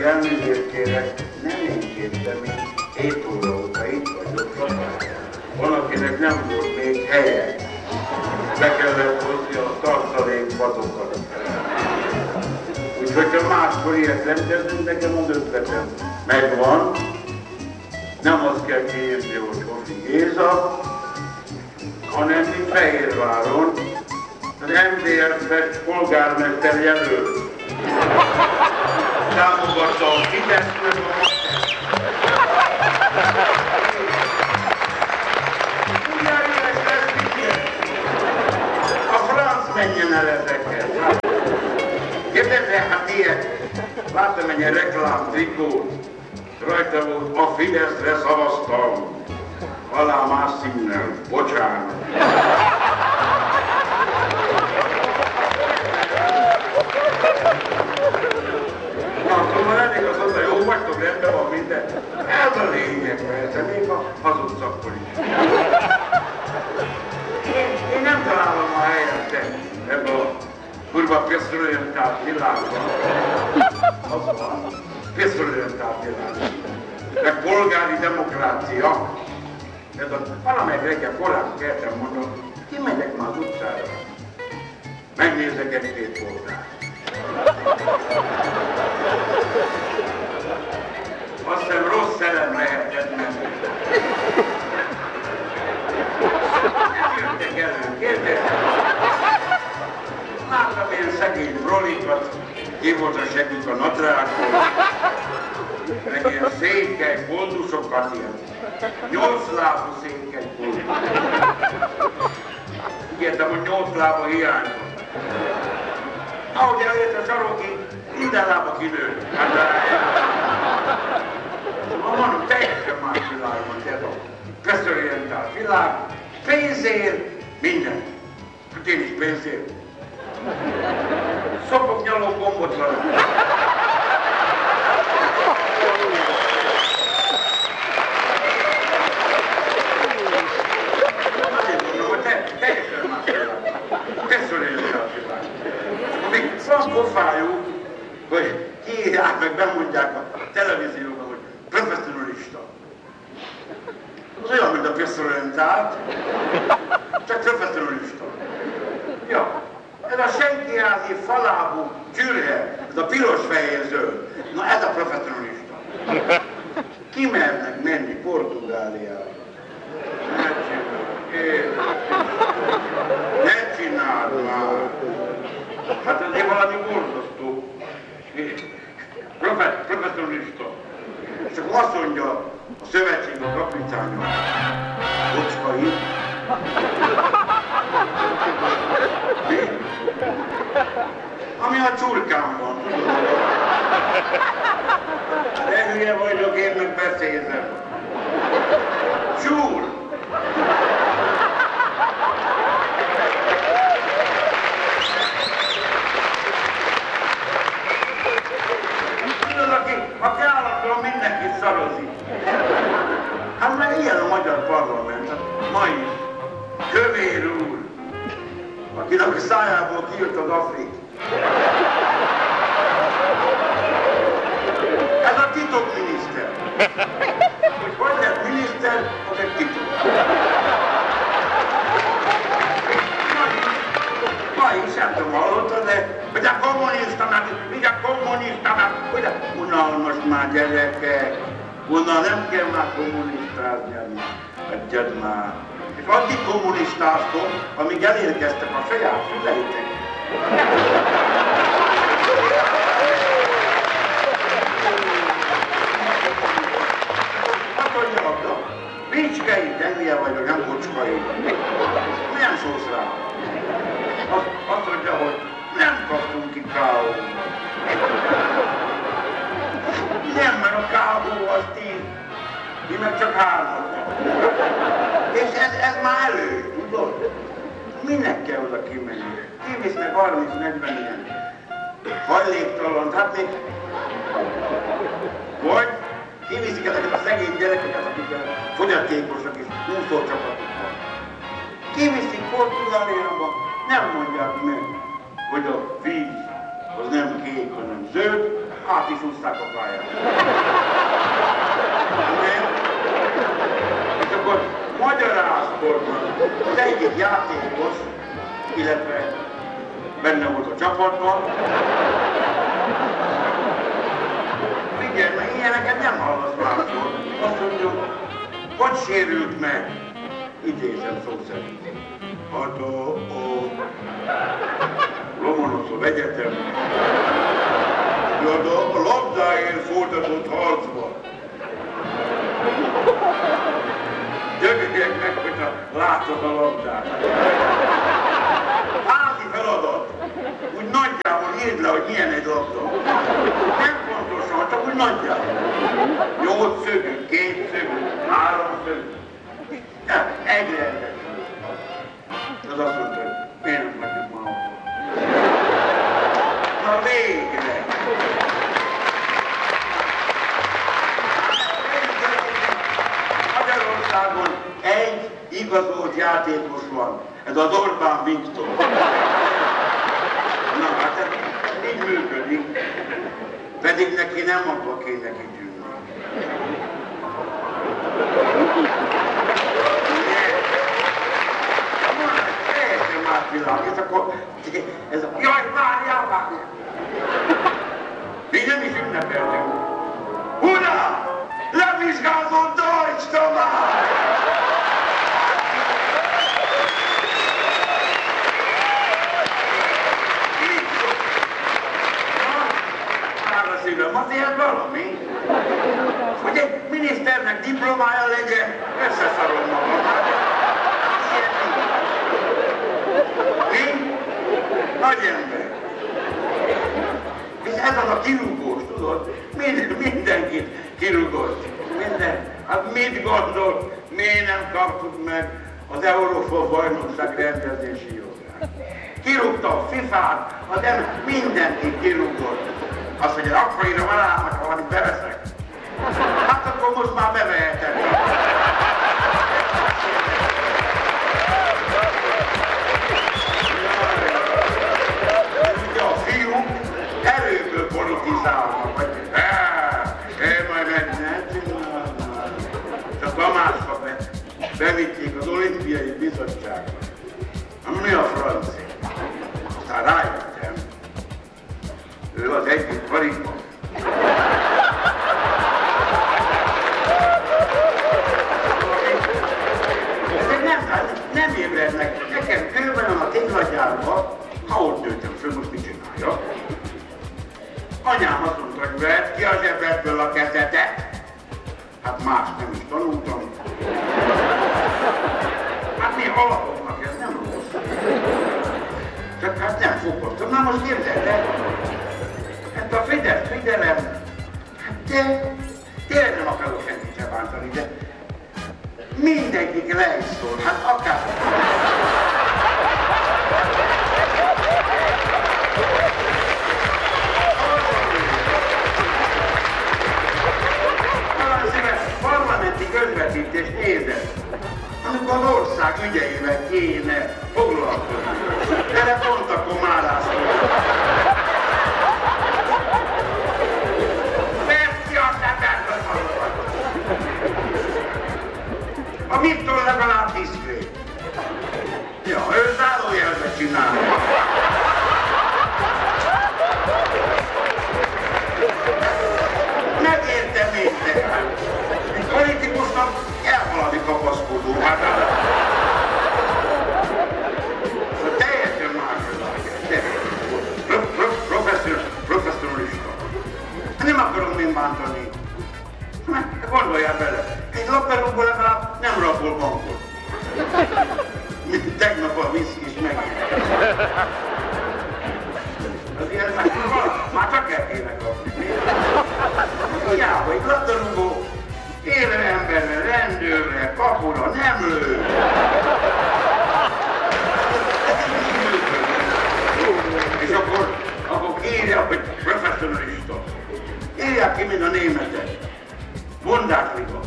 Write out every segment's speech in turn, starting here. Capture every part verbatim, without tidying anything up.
elnézést kérek, nem én kértem, én hét óra óta itt vagyok szabályán. Van, akinek nem volt még helye. Be kellett hozni a tartalékpadokat. Úgyhogy ha máskor ilyet nem kezdünk, nekem az ötletem megvan. Nem azt kell kiírni, hogy Hofi Géza, hanem mi Fehérváron az em dé ef-es polgármester jelölt. Támogatta a Fidesz meg a Matesz. Ugyan üres lesz mindjárt. A franc menjen el ezeket. Kérdezze, hát ilyet. Láttam egy reklám trikót. Rajta volt, a Fideszre szavaztam. Alá más színnel. Bocsánat. Na, szóval elég az oda, jó vagytok, rendben van minden. Ez a lényeg persze, még a hazudsz akkor is. Én, én nem találom a helyet ebben a kurva pisztrolientált világban. Az van, pisztrolientált világban. Meg polgári demokrácia. Ez a valamelyik reggel korán keltem, mondom, kimegyek már az utcára. Megnézek egy-két polgárt. Azt hiszem rossz szerem lehetett menni. Nem jöttek elő, kérdez. Láttam ilyen szegény prolikat, ki volt a segít a nadrágból, meg ilyen székely boldusokat, ilyen nyolc lábú székely boldus. Ígértem, hogy nyolc lába hiányzott. Ahogy elért a sarokig, minden lába kinőtt. Hát, mondom, teljesen más világban, ez a pisztrolientált világ. Pénzért minden. Hát én is pénzért. Szopok nyaló gombot velem. Azért mondom, hogy teljesen más világ. Pisztrolientált világ. Még frankofájú, hogy kiírják meg, bemondják a televízióban, hogy professzionalista. Az olyan, mint a pisztrolientált, csak professzionalista. Ja, ez a senkiházi falábú csürhe, ez a piros-fehér-zöld. Na ez a professzionalista. Ki mernek menni Portugáliába? Ne csináld, ne csináld már. Hát azért valami borzasztó. Professzionalista. És akkor azt mondja a szövetség a kapitánya, Bocskai. Mi? Ami a csurkán van. De hülye vagyok, én meg beszélzem. Csúr! Aki állatlan mindenki szarozik. Hát már ilyen a magyar parlament, ma is. Kövér úr, akinek a szájából kijött az Afrik. Ez a titokminiszter. Hogy hogy lett miniszter, az egy titok. Ma is, nem tudom, hallottad, de hogy a kommunistának, mi a kommunistának, hogy a unalmas már gyerekek, unal nem kell már kommunistázni, adjad már. És addig kommunistáztok, amíg elérkeztek a saját szüleitek. Azt mondja, abda, Bicskei, tennie vagyok, nem Bocskai. Milyen szólsz rá? Azt, azt mondja, hogy nem kaptunk ki káóba. Nem, mert a káó az tíz, mi meg csak hármat. És ez, ez már elő, tudod? Minek kell oda kimenni? Kivisznek harminc-negyven ilyen hajléktalant, hát még... Vagy kiviszik ezeket a szegény gyerekeket, akik fogyatékosak és úszócsapatok van. Kiviszik Portugáliába, nem mondják meg, hogy a víz az nem kék, hanem zöld, át is húzták a pályát. Nem? És akkor magyarázkodnak az egyik játékos, illetve benne volt a csapatban. Figyelj, mert ilyeneket nem hallasz máshol. Azt mondjuk, hogy sérült meg? Idézem szó szerint. Hát a, a Lomonoszov Egyetem. De a labdáért folytatott harcban. Gyöngék meg, hogyha látod a labdát. Házi feladat. Úgy nagyjából írd le, hogy milyen egy labda. Nem pontosan, csak úgy nagyjából. Nyolc szögű, két szögű, három szögű. Egyre egyre. Az azt mondta, hogy miért nem megyünk ma akkor. Na végre! Magyarországon egy igazolt játékos van. Ez az Orbán Viktor. Na hát ez így működik. Pedig neki nem abba kéne kigyűlni. Világ, és akkor ez a... Jaj, várjál, várjál! Mi nem is ünnepeltünk. Ura! Levizsgázott Deutsch Tamás! Már a szívem, azért valami, hogy egy miniszternek diplomája legyen, összeszarom magam. Mi? Nagy ember. És ez az a kirúgós, tudod? Minden, mindenkit kirúgott. Minden. Hát mit gondol? Miért nem kaptuk meg az Európa bajnokság rendezési jogát? Kirúgta a fifát, a nem mindenkit kirúgott. Azt mondja, akkor írom alá, ha valamit beveszek. Hát akkor most már beveheted. Erőből politizálnak, vagy én majd meg nem csinálnám. És a Tamásba be, bevitték az olimpiai bizottságba. Mi a francia? Aztán rájöttem, ő az egyik karikban. Ezek nem, nem ébrednek. Nekem körben a tényhagyjárban, ha ott nőttem föl, most mit csinálja? Anyám azt mondta, hogy vedd ki a zsebedből a kezedet. Hát más nem is tanultam. Hát mi alapoknak ez nem rossz. Csak hát nem fogottam. Na most képzeld el. Hát a Fidesz, figyelem. Hát de tényleg nem akarok senkit sem bántani, de mindenkik le is szól. Hát akár... Parlamenti közvetítést nézett, amikor az ország ügyeivel kéne foglalkozni. Erre pont akkor már rászolni. Vedd ki a szemedből magukat! A Viktor legalább diszkrét. Ja, ő zárójelbe csinálja. Megértem én tehát. Egy politikusnak kell valami kapaszkodó, hát áll. Szóval teljesen más világ. Professzionalista. Nem akarom én bántani. Gondoljál bele, egy labdarúgó legalább nem rabol bankot. Tegnap a viszki is megint. Az ilyen már csak el kéne kapni. Hiába, egy labdarúgó élő emberre, rendőrre, kapura nem lő. És akkor, akkor írja, hogy professzionalista. Írják ki, mint a németek. Bundesliga.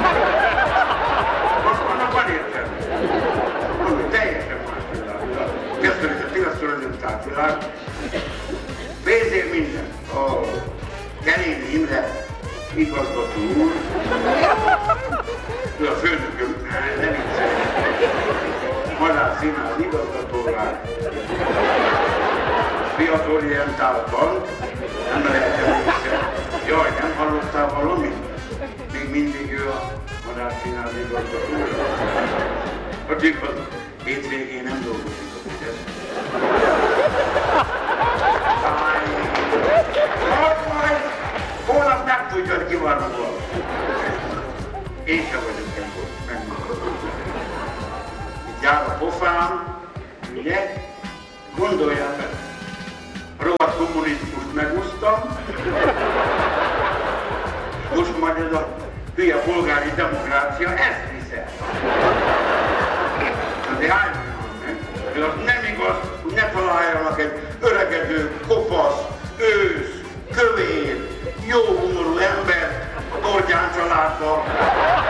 Most annak van értelme. Mondjuk teljesen más világ. Kezdődik a professzionalizált világ. Pénzért minden. Oh. igazgató úr, ő a főnököm, nem viccelj. Madár Színház igazgatóvá, fiatorientáltan, nem lehetem vissza. Jaj, nem hallottál valamit? Még mindig ő a Madár Színház igazgatója. Hát igaz, hétvégén nem dolgozik a Fidesz. Majd holnap nem tudja, hogy ki van róla. Én sem vagyok megmondom. Itt jár a pofám, ugye? Gondoljál meg. A rohadt kommunizmust megúsztam. Most majd ez a hülye polgári demokrácia ezt viszel. De állj meg, de az nem igaz, hogy ne találjanak egy öregedő, kopasz, ősz, kövér, jó humorú ember a Tordján családba.